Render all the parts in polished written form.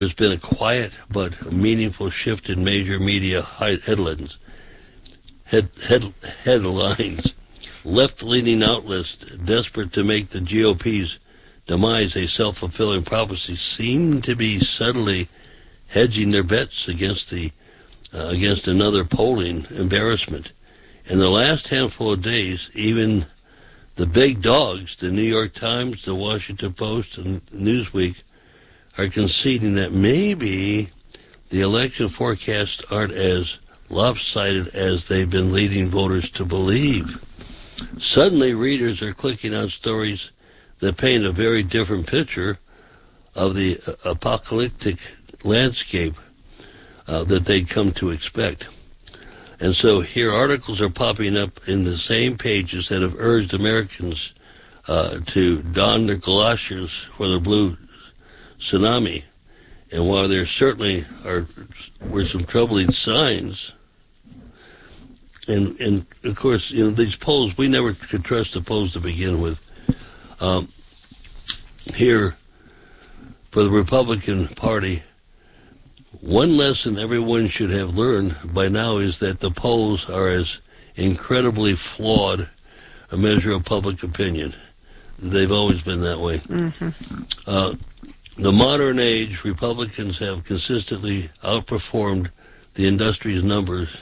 There's been a quiet but meaningful shift in major media headlines. Headlines. Left-leaning outlets desperate to make the GOP's demise a self-fulfilling prophecy seem to be subtly hedging their bets against another polling embarrassment. In the last handful of days, even the big dogs, the New York Times, the Washington Post, and Newsweek, are conceding that maybe the election forecasts aren't as lopsided as they've been leading voters to believe. Suddenly, readers are clicking on stories that paint a very different picture of the apocalyptic landscape that they'd come to expect. And so here articles are popping up in the same pages that have urged Americans to don their galoshes for the blue tsunami. And while there certainly were some troubling signs, and of course, these polls, we never could trust the polls to begin with. Here, for the Republican Party, one lesson everyone should have learned by now is that the polls are as incredibly flawed a measure of public opinion. They've always been that way. Mm-hmm. The modern age, Republicans have consistently outperformed the industry's numbers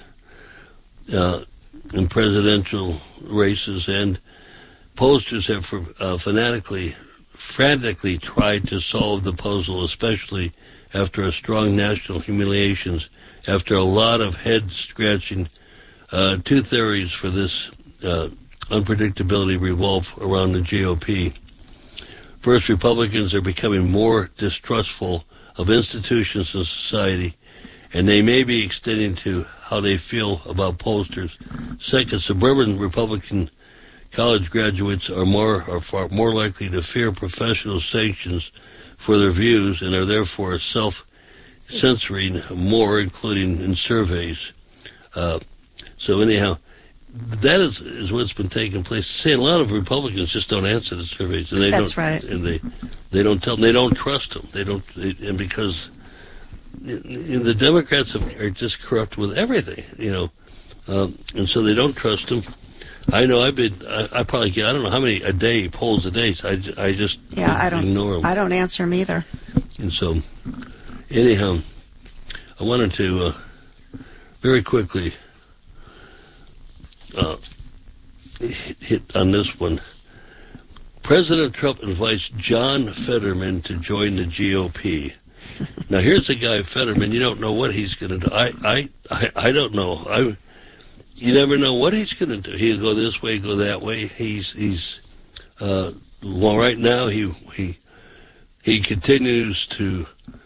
in presidential races, and pollsters have frantically tried to solve the puzzle, especially after a strong national humiliations, after a lot of head-scratching. Two theories for this unpredictability revolve around the GOP. First, Republicans are becoming more distrustful of institutions in society, and they may be extending to how they feel about pollsters. Second, suburban Republican college graduates are far more likely to fear professional sanctions for their views and are therefore self-censoring more, including in surveys. So anyhow, that is what's been taking place. See, a lot of Republicans just don't answer the surveys, and That's right. And they don't tell them. They don't trust them. And because the Democrats are just corrupt with everything, and so they don't trust them. I know I probably get, I don't know how many polls a day. So I just ignore them. I don't answer them either. And so, anyhow, I wanted to very quickly hit on this one. President Trump invites John Fetterman to join the GOP. Now, here's the guy, Fetterman. You don't know what he's going to do. I don't know. You never know what he's going to do. He'll go this way, go that way. Right now he continues to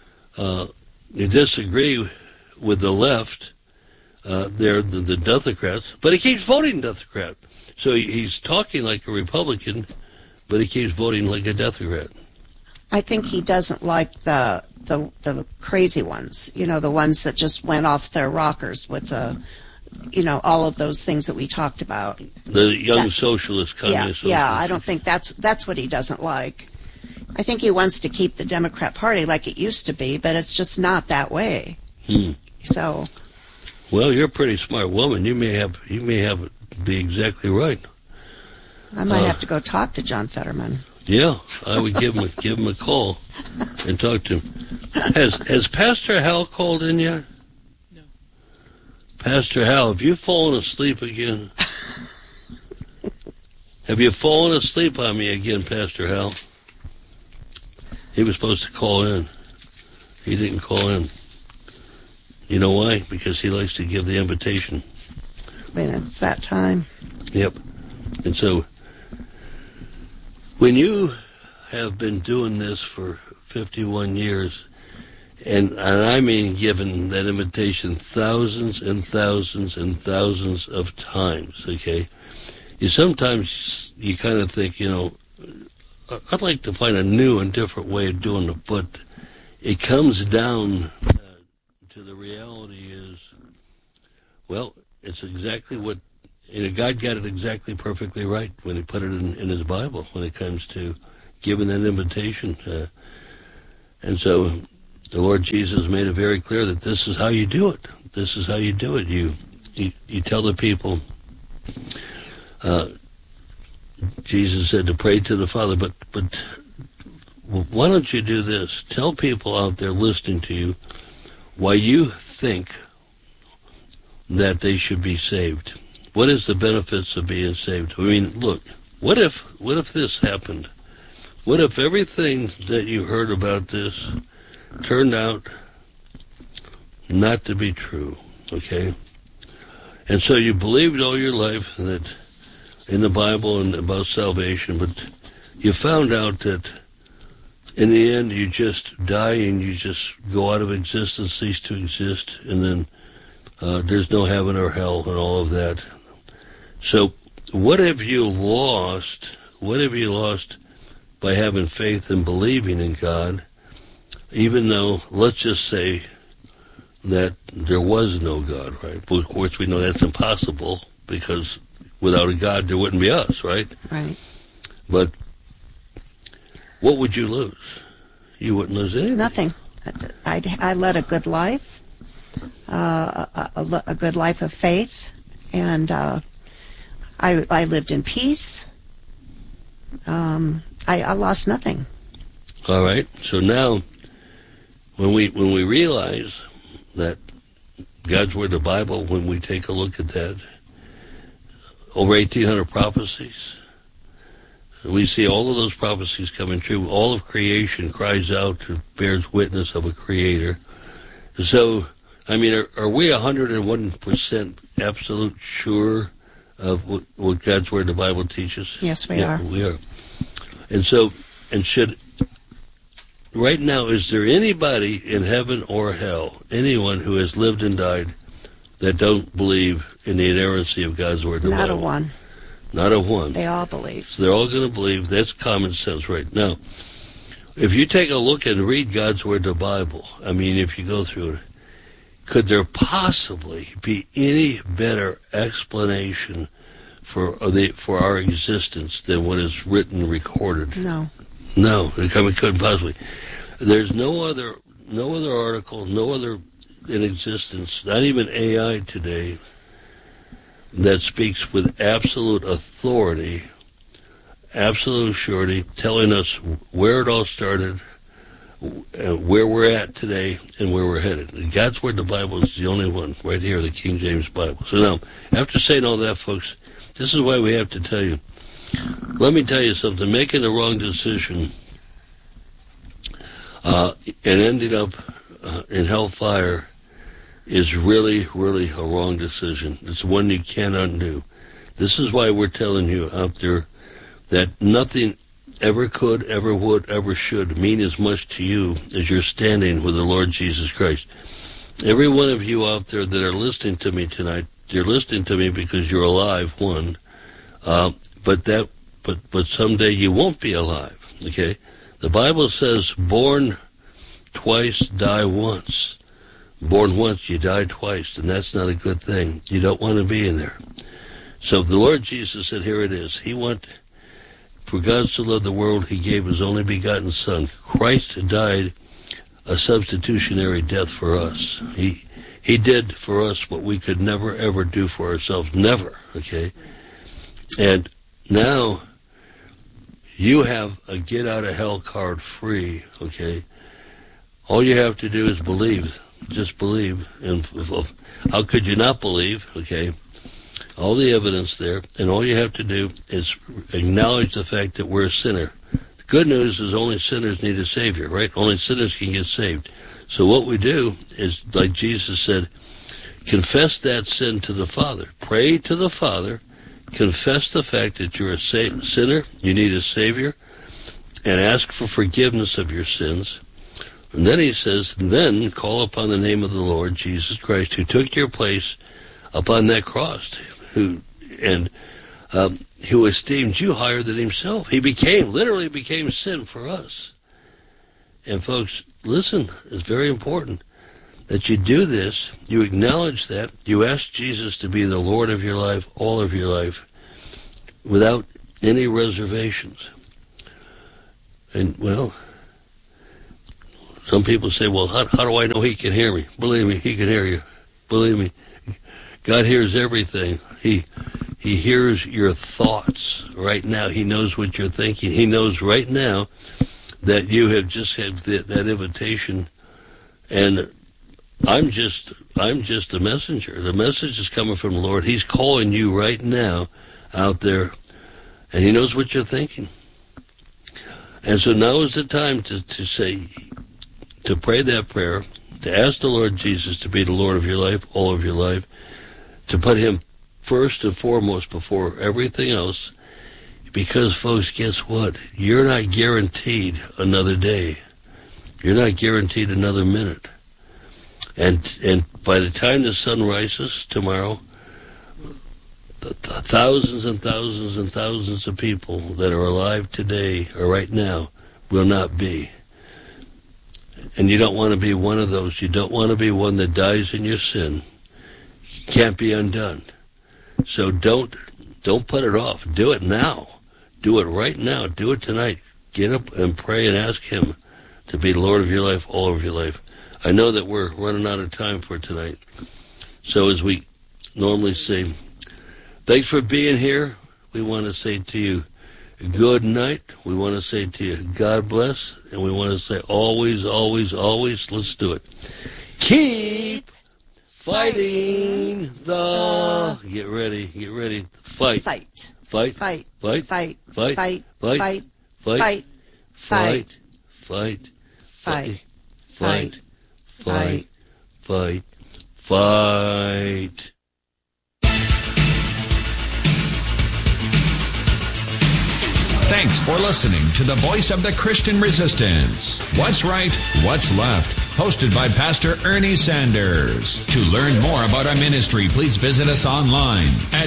disagree with the left. They're the Democrats, but he keeps voting Democrat. So he's talking like a Republican, but he keeps voting like a Democrat. I think he doesn't like the crazy ones, the ones that just went off their rockers with all of those things that we talked about. The young socialist, communist. Yeah, I don't think that's what he doesn't like. I think he wants to keep the Democrat Party like it used to be, but it's just not that way. So. Well, you're a pretty smart woman. You may have be exactly right. I might have to go talk to John Fetterman. Yeah, I would give him a call and talk to him. Has Pastor Hal called in yet? No. Pastor Hal, have you fallen asleep again? Have you fallen asleep on me again, Pastor Hal? He was supposed to call in. He didn't call in. You know why? Because he likes to give the invitation. When it's that time. Yep. And so, when you have been doing this for 51 years, and I mean given that invitation thousands and thousands and thousands of times, okay, sometimes you kind of think, I'd like to find a new and different way of doing it, but it comes down to the reality is, well, it's exactly what, God got it exactly perfectly right when he put it in his Bible when it comes to giving that invitation. And so the Lord Jesus made it very clear that this is how you do it. This is how you do it. You tell the people, Jesus said to pray to the Father, but why don't you do this? Tell people out there listening to you why you think that they should be saved. What is the benefits of being saved? I mean, look, what if this happened? What if everything that you heard about this turned out not to be true, okay? And so you believed all your life that in the Bible and about salvation, but you found out that in the end you just die and you just go out of existence, cease to exist, and then there's no heaven or hell and all of that. So what have you lost? What have you lost by having faith and believing in God, even though, let's just say, that there was no God, right? Of course, we know that's impossible, because without a God, there wouldn't be us, right? Right. But what would you lose? You wouldn't lose anything. Nothing. I led a good life, a good life of faith, and I lived in peace. I lost nothing. All right. So now, when we realize that God's Word, the Bible, when we take a look at that, over 1,800 prophecies, we see all of those prophecies coming true. All of creation cries out, bears witness of a Creator. So, I mean, are we 101% absolute sure of what God's Word, the Bible, teaches? Yes, we are. We are. And so, right now, is there anybody in heaven or hell, anyone who has lived and died, that don't believe in the inerrancy of God's Word, the Bible? Not a one. Not a one. They all believe. So they're all going to believe. That's common sense right now. If you take a look and read God's Word, the Bible, I mean, if you go through it, could there possibly be any better explanation for our existence than what is written, recorded? No. No, it couldn't possibly. There's no other article, no other in existence, not even AI today, that speaks with absolute authority, absolute surety, telling us where it all started, where we're at today, and where we're headed. God's Word, the Bible, is the only one right here, the King James Bible. So now, after saying all that, folks, this is why we have to tell you. Let me tell you something. Making the wrong decision and ending up in hellfire is really, really a wrong decision. It's one you can't undo. This is why we're telling you out there that nothing ever could, ever would, ever should mean as much to you as you're standing with the Lord Jesus Christ. Every one of you out there that are listening to me tonight, you're listening to me because you're alive, one. But someday you won't be alive, okay? The Bible says, born twice, die once. Born once, you die twice, and that's not a good thing. You don't want to be in there. So the Lord Jesus said, here it is. For God so loved the world, He gave His only begotten Son. Christ died a substitutionary death for us. He did for us what we could never, ever do for ourselves. Never, okay? And now, you have a get-out-of-hell card free, okay? All you have to do is believe. Just believe. And how could you not believe, okay? All the evidence there, and all you have to do is acknowledge the fact that we're a sinner. The good news is only sinners need a Savior, right? Only sinners can get saved. So what we do is, like Jesus said, confess that sin to the Father. Pray to the Father. Confess the fact that you're a sinner, you need a Savior, and ask for forgiveness of your sins. And then he says, then call upon the name of the Lord Jesus Christ, who took your place upon that cross, who esteemed you higher than himself. He literally became sin for us. And folks, listen, it's very important that you do this, you acknowledge that, you ask Jesus to be the Lord of your life, all of your life, without any reservations. And, well, Some people say, well, how do I know he can hear me? Believe me, he can hear you. Believe me. God hears everything. He hears your thoughts right now. He knows what you're thinking. He knows right now that you have just had that invitation, and I'm just a messenger. The message is coming from the Lord. He's calling you right now out there, and he knows what you're thinking. And so now is the time to pray that prayer, to ask the Lord Jesus to be the Lord of your life, all of your life, to put him first and foremost before everything else. Because, folks, guess what? You're not guaranteed another day. You're not guaranteed another minute. And by the time the sun rises tomorrow, the thousands and thousands and thousands of people that are alive today or right now will not be. And you don't want to be one of those. You don't want to be one that dies in your sin. You can't be undone. So don't put it off. Do it now. Do it right now. Do it tonight. Get up and pray and ask him to be the Lord of your life, all of your life. I know that we're running out of time for tonight. So as we normally say, thanks for being here. We want to say to you, good night. We want to say to you, God bless. And we want to say always, always, always, let's do it. Keep fighting the... Get ready. Fight. Fight. Fight. Fight. Fight. Fight. Fight. Fight. Fight. Fight. Fight. Fight. Fight. Fight. Fight. Fight. Fight. Thanks for listening to the Voice of the Christian Resistance. What's Right, What's Left? Hosted by Pastor Ernie Sanders. To learn more about our ministry, please visit us online at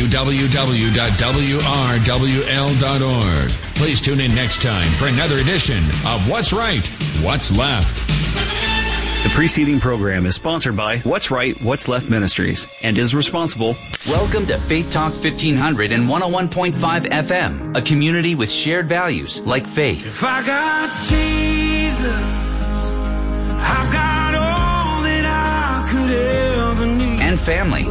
www.wrwl.org. Please tune in next time for another edition of What's Right, What's Left. The preceding program is sponsored by What's Right, What's Left Ministries and is responsible. Welcome to Faith Talk 1500 and 101.5 FM, a community with shared values like faith. If I got Jesus, I've got all that I could ever need. And family.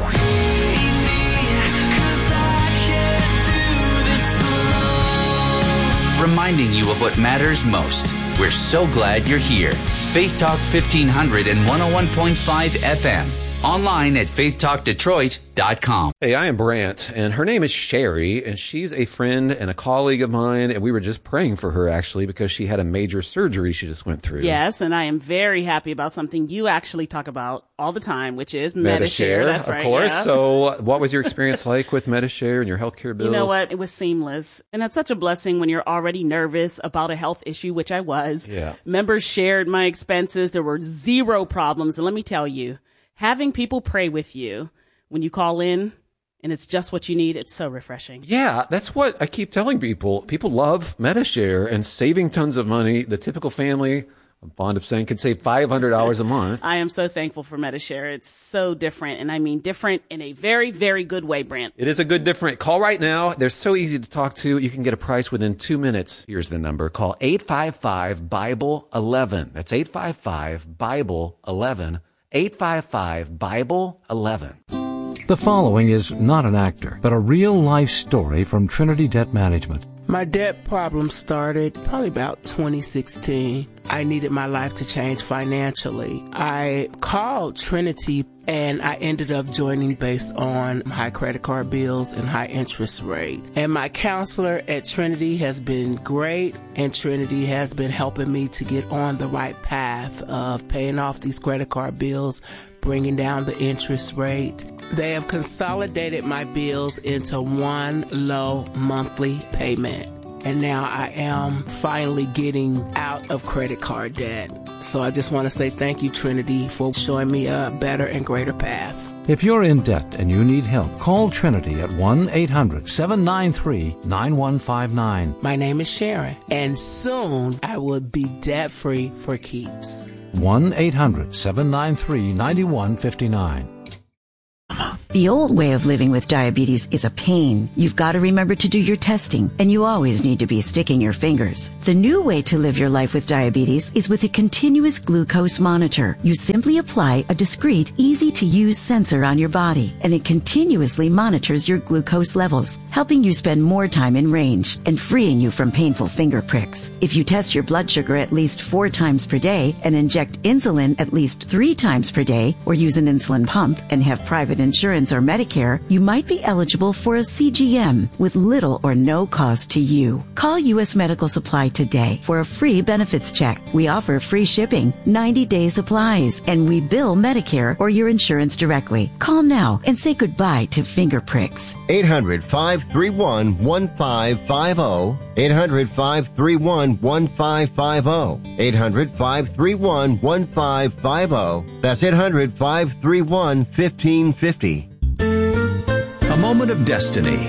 Reminding you of what matters most. We're so glad you're here. Faith Talk 1500 and 101.5 FM. Online at faithtalkdetroit.com. Hey, I am Brant, and her name is Sherry, and she's a friend and a colleague of mine, and we were just praying for her, actually, because she had a major surgery she just went through. Yes, and I am very happy about something you actually talk about all the time, which is Medi-Share. That's right. Of course. Yeah. So what was your experience like with Medi-Share and your healthcare bills? You know what? It was seamless. And that's such a blessing when you're already nervous about a health issue, which I was. Yeah. Members shared my expenses. There were zero problems. And let me tell you, having people pray with you when you call in and it's just what you need, it's so refreshing. Yeah, that's what I keep telling people. People love Medi-Share and saving tons of money. The typical family, I'm fond of saying, could save $500 a month. I am so thankful for Medi-Share. It's so different, and I mean different in a very, very good way, Brant. It is a good different. Call right now. They're so easy to talk to. You can get a price within 2 minutes. Here's the number. Call 855-BIBLE-11. That's 855-BIBLE-11. 855-BIBLE-11. The following is not an actor, but a real-life story from Trinity Debt Management. My debt problem started probably about 2016. I needed my life to change financially. I called Trinity and I ended up joining based on high credit card bills and high interest rate. And my counselor at Trinity has been great, and Trinity has been helping me to get on the right path of paying off these credit card bills, bringing down the interest rate. They have consolidated my bills into one low monthly payment. And now I am finally getting out of credit card debt. So I just want to say thank you, Trinity, for showing me a better and greater path. If you're in debt and you need help, call Trinity at 1-800-793-9159. My name is Sharon, and soon I will be debt-free for keeps. 1-800-793-9159. The old way of living with diabetes is a pain. You've got to remember to do your testing, and you always need to be sticking your fingers. The new way to live your life with diabetes is with a continuous glucose monitor. You simply apply a discreet, easy-to-use sensor on your body, and it continuously monitors your glucose levels, helping you spend more time in range and freeing you from painful finger pricks. If you test your blood sugar at least 4 times per day and inject insulin at least 3 times per day, or use an insulin pump and have private insurance or Medicare, you might be eligible for a CGM with little or no cost to you. Call U.S. Medical Supply today for a free benefits check. We offer free shipping, 90-day supplies, and we bill Medicare or your insurance directly. Call now and say goodbye to finger pricks. 800-531-1550. 800-531-1550. 800-531-1550. That's 800-531-1550. A moment of destiny.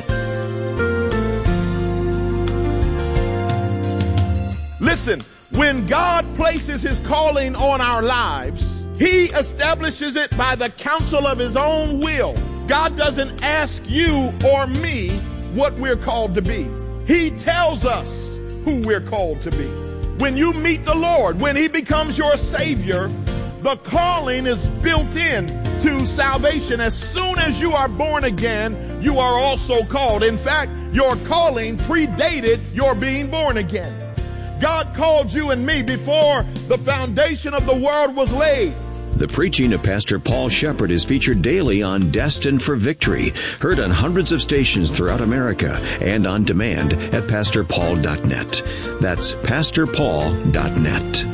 Listen, when God places his calling on our lives, he establishes it by the counsel of his own will. God doesn't ask you or me what we're called to be. He tells us who we're called to be. When you meet the Lord, when he becomes your Savior, the calling is built in to salvation. As soon as you are born again, you are also called. In fact, your calling predated your being born again. God called you and me before the foundation of the world was laid. The preaching of Pastor Paul Shepherd is featured daily on Destined for Victory, heard on hundreds of stations throughout America and on demand at PastorPaul.net. That's PastorPaul.net.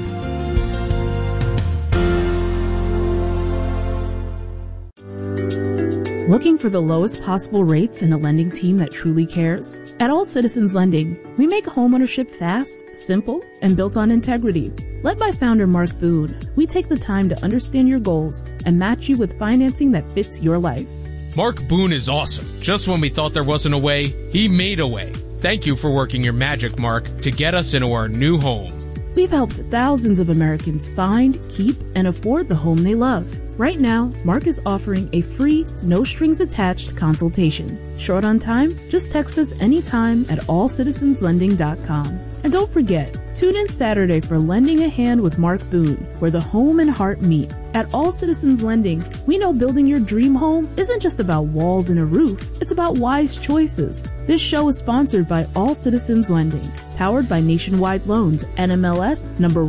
Looking for the lowest possible rates and a lending team that truly cares? At All Citizens Lending, we make homeownership fast, simple, and built on integrity. Led by founder Mark Boone, we take the time to understand your goals and match you with financing that fits your life. Mark Boone is awesome. Just when we thought there wasn't a way, he made a way. Thank you for working your magic, Mark, to get us into our new home. We've helped thousands of Americans find, keep, and afford the home they love. Right now, Mark is offering a free, no-strings-attached consultation. Short on time? Just text us anytime at allcitizenslending.com. And don't forget, tune in Saturday for Lending a Hand with Mark Boone, where the home and heart meet. At All Citizens Lending, we know building your dream home isn't just about walls and a roof, it's about wise choices. This show is sponsored by All Citizens Lending, powered by Nationwide Loans, NMLS number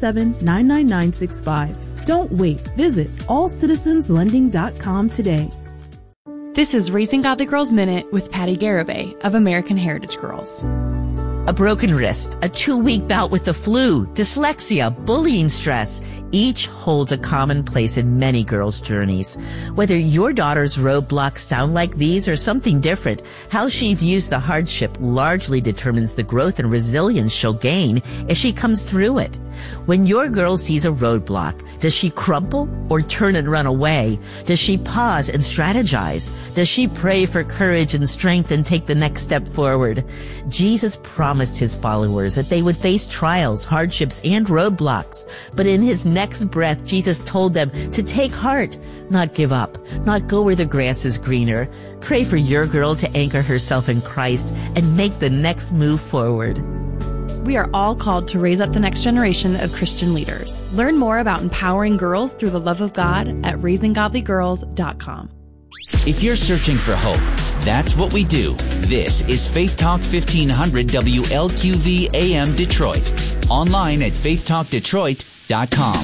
1799965. Don't wait. Visit allcitizenslending.com today. This is Raising Godly Girls Minute with Patty Garibay of American Heritage Girls. A broken wrist, a 2-week bout with the flu, dyslexia, bullying stress. Each holds a common place in many girls' journeys. Whether your daughter's roadblocks sound like these or something different, how she views the hardship largely determines the growth and resilience she'll gain as she comes through it. When your girl sees a roadblock, does she crumple or turn and run away? Does she pause and strategize? Does she pray for courage and strength and take the next step forward? Jesus promised his followers that they would face trials, hardships, and roadblocks. But in his next breath, Jesus told them to take heart, not give up, not go where the grass is greener. Pray for your girl to anchor herself in Christ and make the next move forward. We are all called to raise up the next generation of Christian leaders. Learn more about empowering girls through the love of God at raisinggodlygirls.com. If you're searching for hope, that's what we do. This is Faith Talk 1500 WLQV AM Detroit. Online at faithtalkdetroit.com.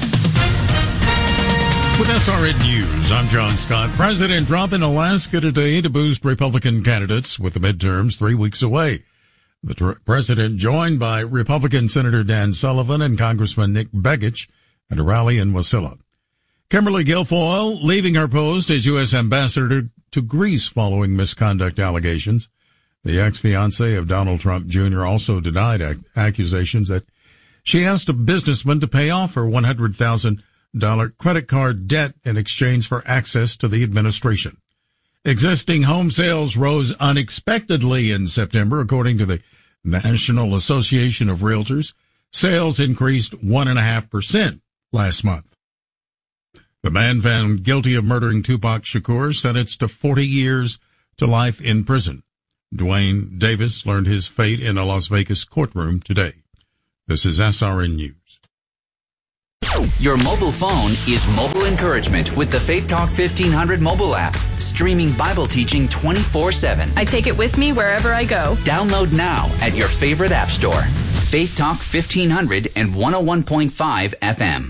With SRN News, I'm John Scott. President Trump in Alaska today to boost Republican candidates with the midterms 3 weeks away. The president joined by Republican Senator Dan Sullivan and Congressman Nick Begich at a rally in Wasilla. Kimberly Guilfoyle leaving her post as U.S. ambassador to Greece following misconduct allegations. The ex-fiancée of Donald Trump Jr. also denied accusations that she asked a businessman to pay off her $100,000 credit card debt in exchange for access to the administration. Existing home sales rose unexpectedly in September, according to the National Association of Realtors. Sales increased 1.5% last month. The man found guilty of murdering Tupac Shakur sentenced to 40 years to life in prison. Dwayne Davis learned his fate in a Las Vegas courtroom today. This is SRN News. Your mobile phone is mobile encouragement with the Faith Talk 1500 mobile app, streaming Bible teaching 24/7. I take it with me wherever I go. Download now at your favorite app store. Faith Talk 1500 and 101.5 FM.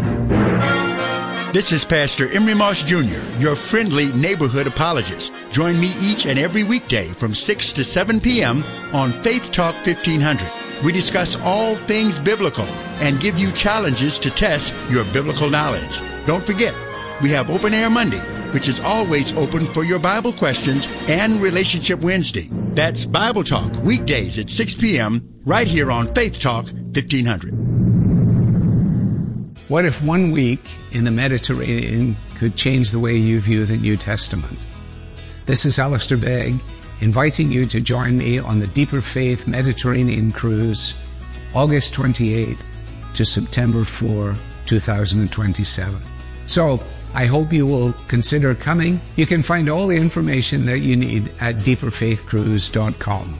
This is Pastor Emery Moss Jr., your friendly neighborhood apologist. Join me each and every weekday from 6 to 7 p.m. on Faith Talk 1500. We discuss all things biblical and give you challenges to test your biblical knowledge. Don't forget, we have Open Air Monday, which is always open for your Bible questions, and Relationship Wednesday. That's Bible Talk, weekdays at 6 p.m. right here on Faith Talk 1500. What if 1 week in the Mediterranean could change the way you view the New Testament? This is Alistair Begg, inviting you to join me on the Deeper Faith Mediterranean Cruise, August 28th to September 4, 2027. So, I hope you will consider coming. You can find all the information that you need at deeperfaithcruise.com.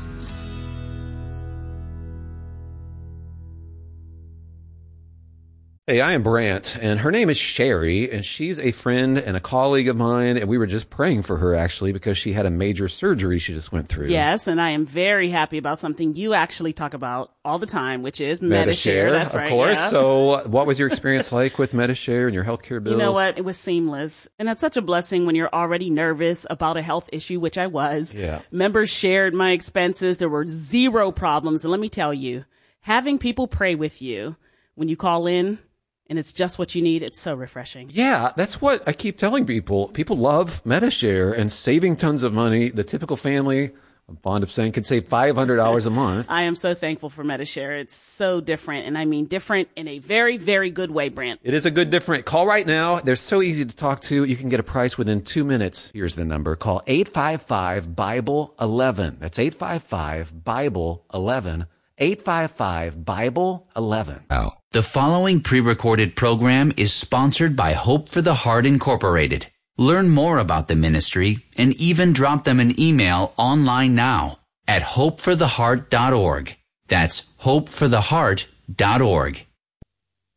Hey, I am Brant, and her name is Sherry, and she's a friend and a colleague of mine, and we were just praying for her, actually, because she had a major surgery she just went through. Yes, and I am very happy about something you actually talk about all the time, which is Medi-Share. That's right. Of course. Yeah. So what was your experience like with Medi-Share and your healthcare bills? You know what? It was seamless. And that's such a blessing when you're already nervous about a health issue, which I was. Yeah. Members shared my expenses. There were zero problems. And let me tell you, having people pray with you when you call in, and it's just what you need, it's so refreshing. Yeah, that's what I keep telling people. People love Medi-Share and saving tons of money. The typical family, I'm fond of saying, could save $500 a month. I am so thankful for Medi-Share. It's so different, and I mean different in a very, very good way, Brant. It is a good different. Call right now. They're so easy to talk to. You can get a price within 2 minutes. Here's the number. Call 855-BIBLE-11. That's 855-BIBLE-11. 855-BIBLE-11. Oh. The following pre-recorded program is sponsored by Hope for the Heart Incorporated. Learn more about the ministry and even drop them an email online now at hopefortheheart.org. That's hopefortheheart.org.